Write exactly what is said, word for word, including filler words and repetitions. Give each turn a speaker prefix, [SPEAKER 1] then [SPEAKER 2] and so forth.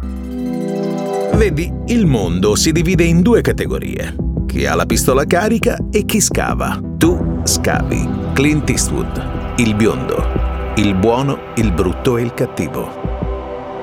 [SPEAKER 1] Vedi, il mondo si divide in due categorie: chi ha la pistola carica e chi scava. Tu scavi. Clint Eastwood, il biondo, il buono, il brutto e il cattivo.